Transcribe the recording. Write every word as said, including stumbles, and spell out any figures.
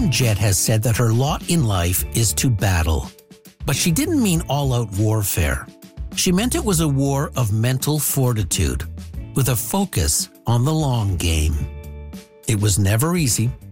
Joan Jett has said that her lot in life is to battle. But she didn't mean all-out warfare. She meant it was a war of mental fortitude, with a focus on the long game. It was never easy,